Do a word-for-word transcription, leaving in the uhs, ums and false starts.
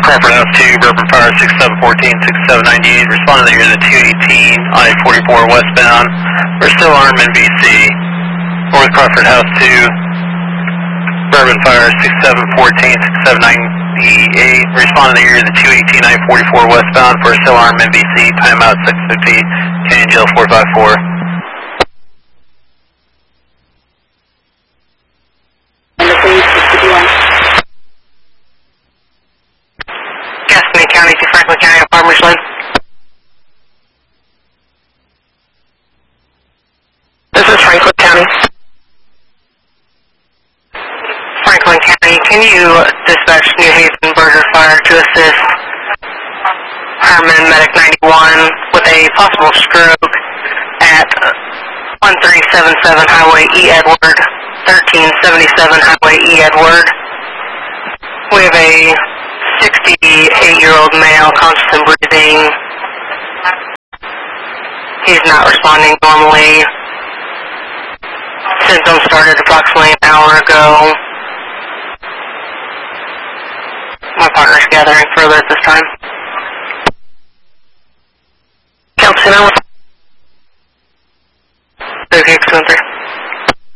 Crawford House two, Bourbon Fire six seven one four, six seven nine eight, responding to the two eighteen, I forty-four westbound. We're still armed in V C. North Crawford House two, Bourbon Fire six seven one four, six seven nine eight, responding to the two eighteen, I forty-four westbound. We're still armed in V C, timeout six fifty, K N G L four five four. Gaston County to Franklin County, Farmers Lane. This is Franklin County. Franklin County, can you dispatch New Haven Burger Fire to assist Herman Medic ninety-one with a possible stroke at one three seven seven Highway E. Edward, thirteen seventy-seven Highway E. Edward. We have a sixty-eight-year-old male, conscious and breathing. He's not responding normally. Symptoms started approximately an hour ago. My partner's gathering further at this time. Council,